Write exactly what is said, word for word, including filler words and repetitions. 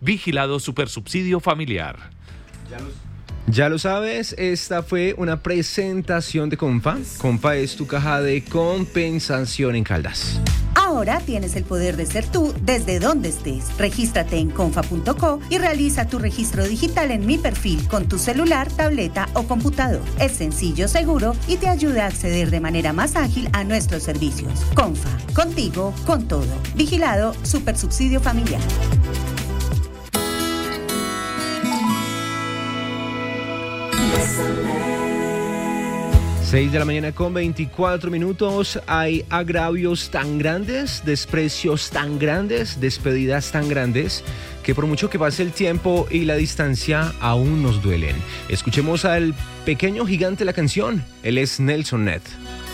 Vigilado Supersubsidio Familiar. Ya lo, ya lo sabes, esta fue una presentación de Comfa. Comfa es tu caja de compensación en Caldas. Ahora tienes el poder de ser tú desde donde estés. Regístrate en confa punto co y realiza tu registro digital en Mi Perfil con tu celular, tableta o computador. Es sencillo, seguro y te ayuda a acceder de manera más ágil a nuestros servicios. Confa, contigo, con todo. Vigilado Supersubsidio Familiar. seis de la mañana con veinticuatro minutos. Hay agravios tan grandes, desprecios tan grandes, despedidas tan grandes, que por mucho que pase el tiempo y la distancia, aún nos duelen. Escuchemos al pequeño gigante de la canción. Él es Nelson Ned.